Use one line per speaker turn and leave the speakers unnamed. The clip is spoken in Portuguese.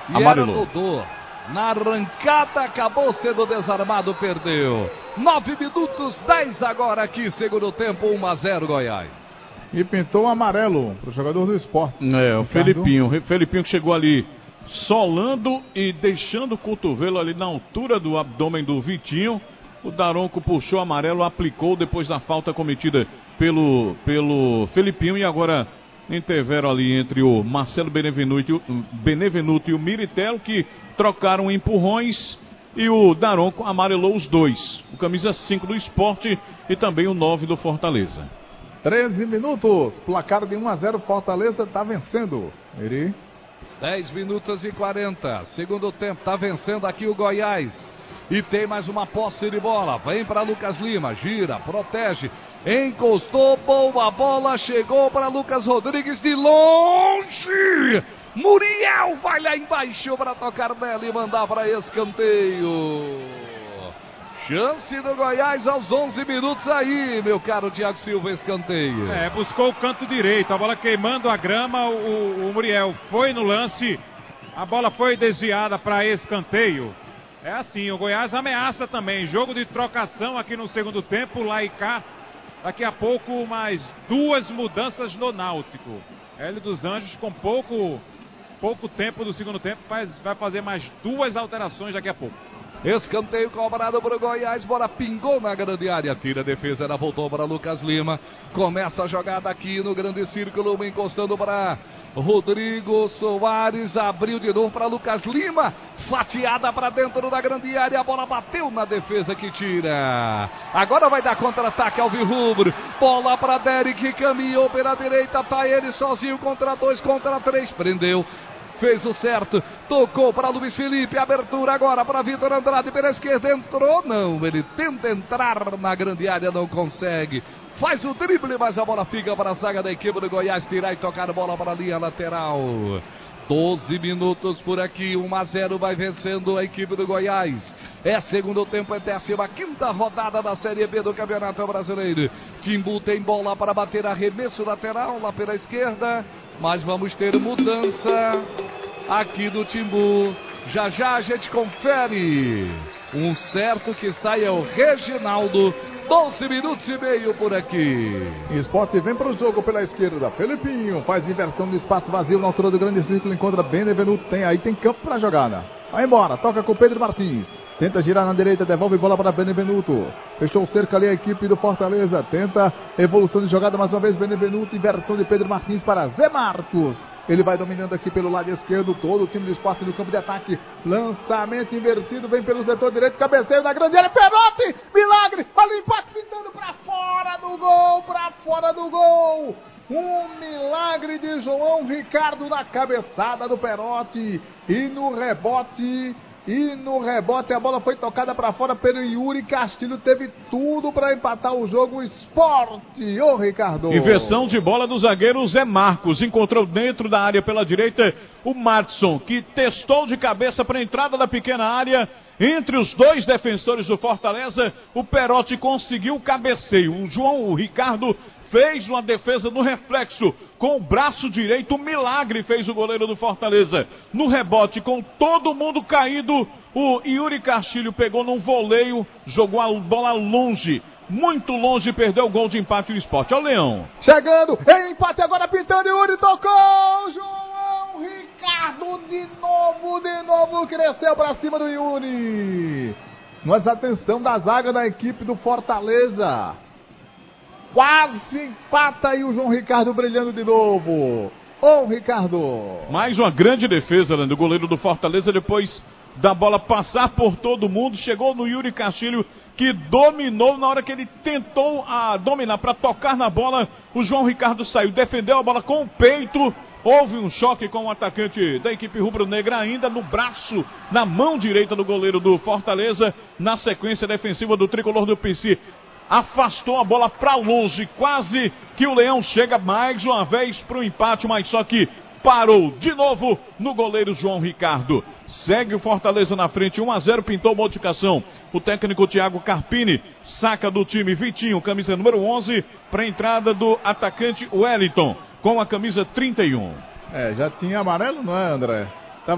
E era Dodô. Na arrancada, acabou sendo desarmado, perdeu. 9 minutos, 10 agora aqui, segundo tempo, 1-0 Goiás.
E pintou um amarelo para o jogador do Sport.
O Felipinho que chegou ali solando e deixando o cotovelo ali na altura do abdômen do Vitinho. O Daronco puxou amarelo, aplicou depois da falta cometida pelo Felipinho. E agora interveram ali entre o Marcelo Benevenuto e o Miritello, que trocaram empurrões, e o Daronco amarelou os dois. O camisa 5 do Sport e também o 9 do Fortaleza.
13 minutos, placar de 1-0, Fortaleza está vencendo.
10 minutos e 40, segundo tempo, está vencendo aqui o Goiás. E tem mais uma posse de bola, vem para Lucas Lima, gira, protege, encostou, boa bola, chegou para Lucas Rodrigues de longe. Muriel vai lá embaixo para tocar nela e mandar para escanteio. Chance do Goiás aos 11 minutos aí, meu caro Thiago Silva, escanteio.
Buscou o canto direito, a bola queimando a grama, o Muriel foi no lance, a bola foi desviada para escanteio. É assim, o Goiás ameaça também, jogo de trocação aqui no segundo tempo, lá e cá. Daqui a pouco mais 2 mudanças no Náutico. Hélio dos Anjos com pouco tempo do segundo tempo, vai fazer mais 2 alterações daqui a pouco.
Escanteio cobrado para o Goiás, bola pingou na grande área, tira a defesa, ela voltou para Lucas Lima. Começa a jogada aqui no grande círculo, encostando para Rodrigo Soares, abriu de novo para Lucas Lima, fatiada para dentro da grande área, a bola bateu na defesa que tira. Agora vai dar contra-ataque ao Alvirrubro, bola para Derek, caminhou pela direita, tá ele sozinho contra 2, contra 3, prendeu. Fez o certo, tocou para Luiz Felipe, abertura agora para Vitor Andrade pela esquerda, entrou, não, ele tenta entrar na grande área, não consegue, faz o drible, mas a bola fica para a zaga da equipe do Goiás, tirar e tocar a bola para a linha lateral. 12 minutos por aqui, 1-0, vai vencendo a equipe do Goiás. É segundo tempo, é 15ª rodada da Série B do Campeonato Brasileiro. Timbu tem bola para bater, arremesso lateral lá pela esquerda, mas vamos ter mudança aqui do Timbu. Já já a gente confere. Um certo que sai é o Reginaldo. 12 minutos e meio por aqui.
Sport vem para o jogo pela esquerda. Felipinho faz inversão no espaço vazio na altura do grande círculo. Encontra Benevenuto. Tem campo para a jogada. Vai embora. Toca com o Pedro Martins. Tenta girar na direita. Devolve bola para Benevenuto. Fechou o cerco ali a equipe do Fortaleza. Tenta evolução de jogada mais uma vez. Benevenuto. Inversão de Pedro Martins para Zé Marcos. Ele vai dominando aqui pelo lado esquerdo. Todo o time do Sport no campo de ataque. Lançamento invertido. Vem pelo setor direito. Cabeceio na grande área. Perotti. Milagre. Olha o empate pintando para fora do gol. Para fora do gol. Um milagre de João Ricardo na cabeçada do Perotti. E no rebote a bola foi tocada para fora pelo Yuri Castilho. Teve tudo para empatar o jogo. Sport, Ricardo.
Inversão de bola do zagueiro Zé Marcos. Encontrou dentro da área pela direita o Madison, que testou de cabeça para a entrada da pequena área. Entre os 2 defensores do Fortaleza, o Perotti conseguiu o cabeceio. O João Ricardo fez uma defesa no reflexo com o braço direito. Um milagre fez o goleiro do Fortaleza. No rebote, com todo mundo caído, o Yuri Castilho pegou num voleio, jogou a bola longe, muito longe, perdeu o gol de empate no Sport. Olha o Leão.
Chegando, em empate agora pintando, Yuri tocou, João Ricardo de novo, cresceu para cima do Yuri. Mas atenção da zaga da equipe do Fortaleza. Quase empata e o João Ricardo brilhando de novo. Ricardo.
Mais uma grande defesa, né, do goleiro do Fortaleza, depois da bola passar por todo mundo. Chegou no Yuri Castilho, que dominou. Na hora que ele tentou dominar para tocar na bola, o João Ricardo saiu, defendeu a bola com o peito. Houve um choque com o atacante da equipe rubro-negra, ainda no braço, na mão direita do goleiro do Fortaleza. Na sequência defensiva do tricolor do PC, afastou a bola para longe, quase que o Leão chega mais uma vez para o empate, mas só que parou de novo no goleiro João Ricardo. Segue o Fortaleza na frente, 1-0, pintou modificação. O técnico Thiago Carpini saca do time Vitinho, camisa número 11, para a entrada do atacante Wellington, com a camisa 31.
Já tinha amarelo, não é, André?